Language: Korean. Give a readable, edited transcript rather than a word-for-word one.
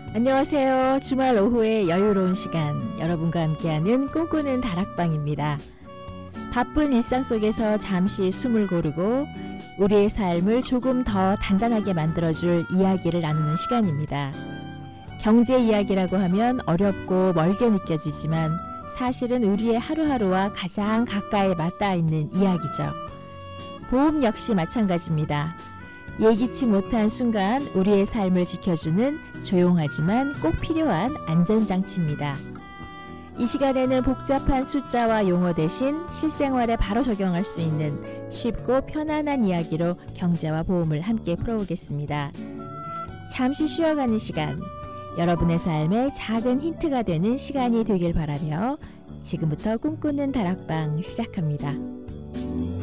안녕하세요. 주말 오후의 여유로운 시간, 여러분과 함께하는 꿈꾸는 다락방입니다. 바쁜 일상 속에서 잠시 숨을 고르고 우리의 삶을 조금 더 단단하게 만들어줄 이야기를 나누는 시간입니다. 경제 이야기라고 하면 어렵고 멀게 느껴지지만 사실은 우리의 하루하루와 가장 가까이 맞닿아 있는 이야기죠. 보험 역시 마찬가지입니다. 예기치 못한 순간 우리의 삶을 지켜주는 조용하지만 꼭 필요한 안전장치입니다. 이 시간에는 복잡한 숫자와 용어 대신 실생활에 바로 적용할 수 있는 쉽고 편안한 이야기로 경제와 보험을 함께 풀어보겠습니다. 잠시 쉬어가는 시간, 여러분의 삶에 작은 힌트가 되는 시간이 되길 바라며 지금부터 꿈꾸는 다락방 시작합니다.